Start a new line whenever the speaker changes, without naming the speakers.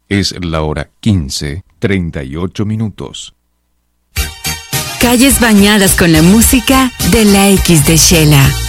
Es la hora 15:38.
Calles bañadas con la música de la X de Shela.